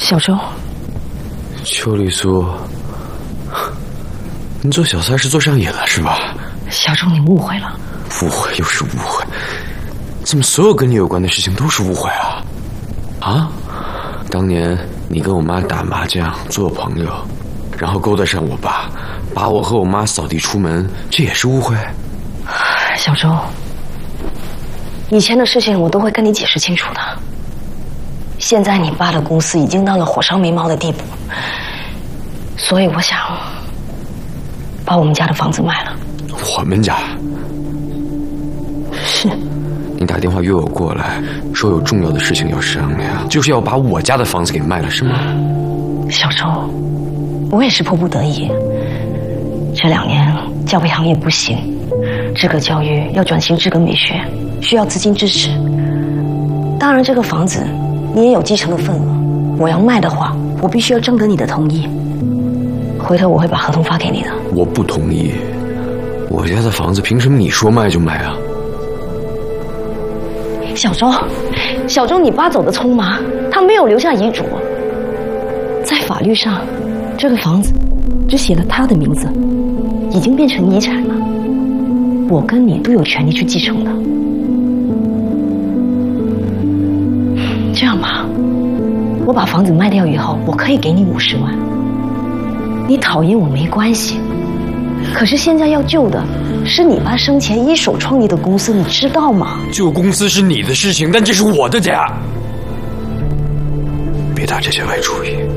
小周， 邱丽苏，你做小三是做上瘾了是吧？ 小周，你误会了。 误会又是误会，怎么所有跟你有关的事情都是误会啊？啊？当年你跟我妈打麻将做朋友，然后勾搭上我爸，把我和我妈扫地出门，这也是误会？ 小周，以前的事情我都会跟你解释清楚的。现在你爸的公司已经到了火烧眉毛的地步，所以我想把我们家的房子卖了。 我们家？ 是。 你打电话约我过来，说有重要的事情要商量，就是要把我家的房子给卖了，是吗？ 小周，我也是迫不得已。这2年教培行业不行，职革教育要转型职革美学，需要资金支持。当然，这个房子你也有继承的份额。我要卖的话，我必须要征得你的同意。回头我会把合同发给你的。 我不同意，我家的房子凭什么你说卖就卖啊？ 小周，你爸走得匆忙，他没有留下遗嘱。在法律上，这个房子只写了他的名字，已经变成遗产了。我跟你都有权利去继承的。这样吧，我把房子卖掉以后，我可以给你50万。你讨厌我没关系，可是现在要救的是你爸生前一手创立的公司，你知道吗？ 救公司是你的事情，但这是我的家，别打这些歪主意。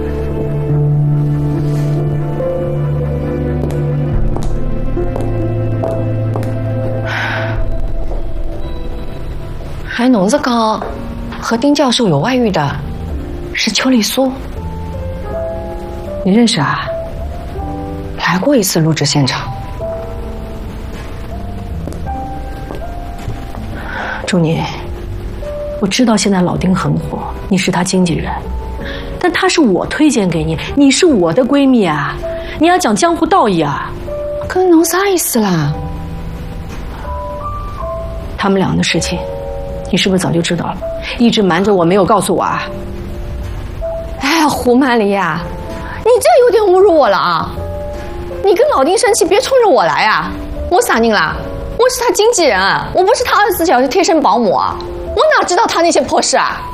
还侬是讲和丁教授有外遇的是邱丽苏？你认识啊？来过一次录制现场。祝你，我知道现在老丁很火，你是他经纪人，但他是我推荐给你，你是我的闺蜜啊，你要讲江湖道义啊。跟侬啥意思啦？他们俩的事情，你是不是早就知道了？一直瞒着我，没有告诉我啊？哎，胡曼丽呀，你这有点侮辱我了啊！你跟老丁生气，别冲着我来啊！我啥人啦？我是他经纪人，我不是他24小时贴身保姆啊！我哪知道他那些破事啊！